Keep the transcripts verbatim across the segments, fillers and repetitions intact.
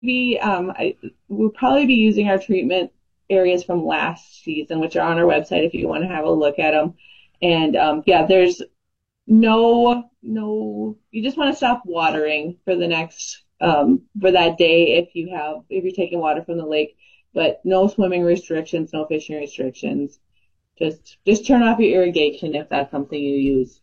be, um, I, we'll probably be using our treatment areas from last season, which are on our website if you want to have a look at them. And um, yeah, there's no, no, you just want to stop watering for the next, um, for that day if you have, if you're taking water from the lake, but no swimming restrictions, no fishing restrictions. Just, just turn off your irrigation if that's something you use.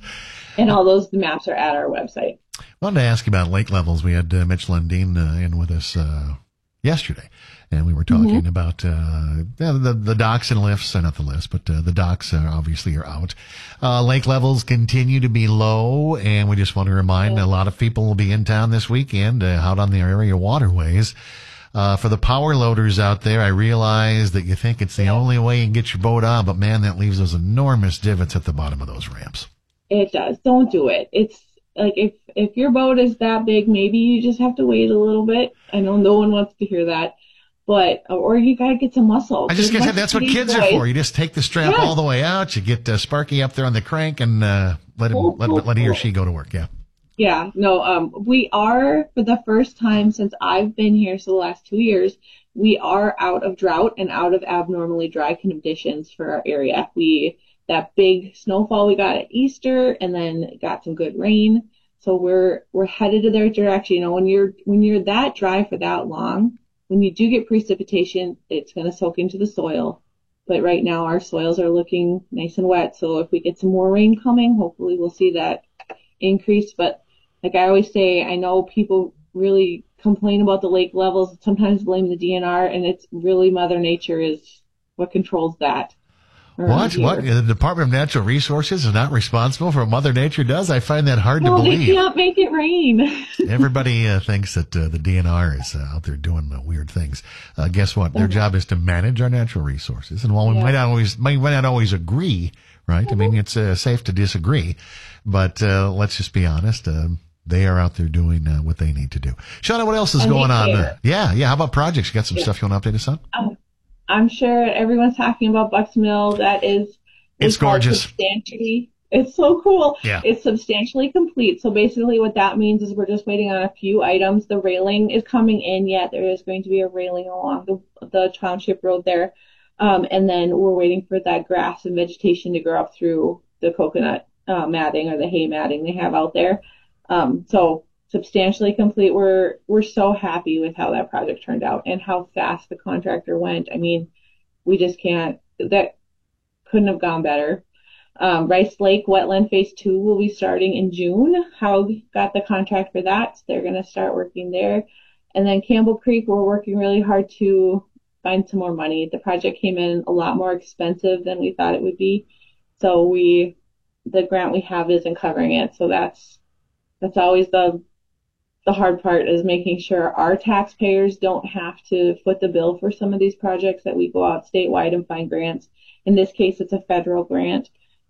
And all those maps are at our website. I wanted to ask you about lake levels. We had uh, Mitch Lundin uh, in with us uh, yesterday, and we were talking mm-hmm. about uh, the, the docks and lifts, uh, not the lifts, but uh, the docks uh, obviously are out. Uh, lake levels continue to be low, and we just want to remind yeah. a lot of people will be in town this weekend uh, out on the area waterways. Uh, for the power loaders out there, I realize that you think it's the yeah. only way you can get your boat on, but man, that leaves those enormous divots at the bottom of those ramps. It does. Don't do it. It's like if if your boat is that big, maybe you just have to wait a little bit. I know no one wants to hear that, but or you gotta get some muscle. I just guess that's what kids boys. are for. You just take the strap yeah. all the way out. You get uh, Sparky up there on the crank and uh, let him cool, let, cool, let he or she go to work. Yeah. Yeah. No. Um. We are for the first time since I've been here, so the last two years, we are out of drought and out of abnormally dry conditions for our area. We that big snowfall we got at Easter, and then got some good rain. So we're we're headed to their direction. You know, when you're when you're that dry for that long, when you do get precipitation, it's going to soak into the soil. But right now our soils are looking nice and wet. So if we get some more rain coming, hopefully we'll see that increase. But like I always say, I know people really complain about the lake levels, sometimes blame the D N R, and it's really Mother Nature is what controls that. What? Here. What? The Department of Natural Resources is not responsible for what Mother Nature does? I find that hard no, to believe. They can't make it rain. Everybody uh, thinks that uh, the D N R is uh, out there doing uh, weird things. Uh, guess what? Their job is to manage our natural resources. And while we yeah. might not always might, might not always agree, right? Mm-hmm. I mean, it's uh, safe to disagree. But uh, let's just be honest. Uh, they are out there doing uh, what they need to do. Shauna, what else is and going on? Uh, yeah, yeah. How about projects? You got some yeah. stuff you want to update us on? Um, I'm sure everyone's talking about Bucks Mill. That is, it's gorgeous. Substantially, it's so cool. Yeah. It's substantially complete. So basically what that means is we're just waiting on a few items. The railing is coming in yet. There is going to be a railing along the, the township road there. Um, and then we're waiting for that grass and vegetation to grow up through the coconut uh, matting or the hay matting they have out there. Um, so substantially complete. We're, we're so happy with how that project turned out and how fast the contractor went. I mean, we just can't, that couldn't have gone better. Um, Rice Lake Wetland Phase two will be starting in June. Howe got the contract for that. So they're going to start working there. And then Campbell Creek, we're working really hard to find some more money. The project came in a lot more expensive than we thought it would be. So we, the grant we have isn't covering it. So that's, that's always the, the hard part is making sure our taxpayers don't have to foot the bill for some of these projects that we go out statewide and find grants. In this case, it's a federal grant.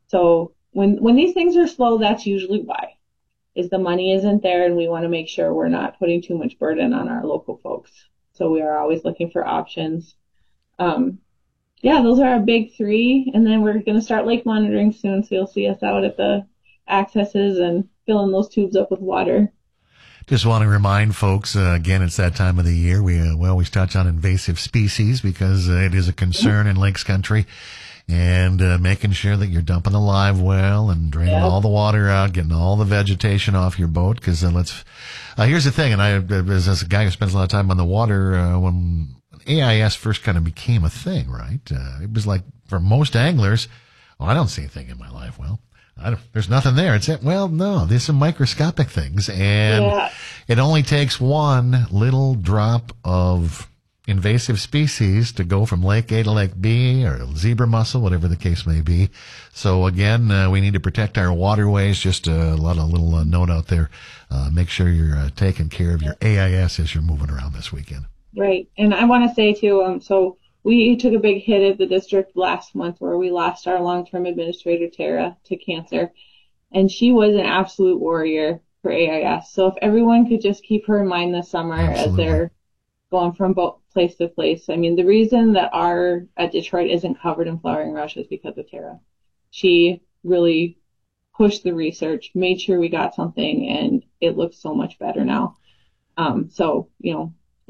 So when, when these things are slow, that's usually why, is the money isn't there and we want to make sure we're not putting too much burden on our local folks. So we are always looking for options. Um, yeah, those are our big three. And then we're going to start lake monitoring soon. So you'll see us out at the accesses and filling those tubes up with water. Just want to remind folks, uh, again, it's that time of the year. We, uh, we always touch on invasive species because uh, it is a concern in Lakes Country. And uh, making sure that you're dumping the live well and draining yep. all the water out, getting all the vegetation off your boat. Because uh, let's, uh, here's the thing, and I, as, as a guy who spends a lot of time on the water, uh, when A I S first kind of became a thing, right? Uh, it was like for most anglers, oh, I don't see anything in my live well. I don't, there's nothing there. It's it. Well, no, there's some microscopic things, and yeah. it only takes one little drop of invasive species to go from Lake A to Lake B or zebra mussel, whatever the case may be. So again, uh, we need to protect our waterways. Just a lot of little uh, note out there. Uh, make sure you're uh, taking care of your A I S as you're moving around this weekend. Right. And I want to say too, um, so we took a big hit at the district last month where we lost our long-term administrator, Tara, to cancer. And she was an absolute warrior for A I S. So if everyone could just keep her in mind this summer Absolutely. As they're going from both place to place. I mean, the reason that our at Detroit isn't covered in flowering rush is because of Tara. She really pushed the research, made sure we got something, and it looks so much better now. Um, so, you know,